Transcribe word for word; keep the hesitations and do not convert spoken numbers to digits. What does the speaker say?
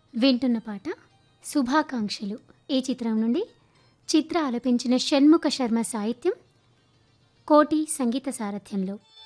వింటున్న పాట శుభాకాంక్షలు ఈ చిత్రం నుండి చిత్ర ఆలపించిన షణ్ముఖ శర్మ సాహిత్యం కోటి సంగీత సారథ్యంలో.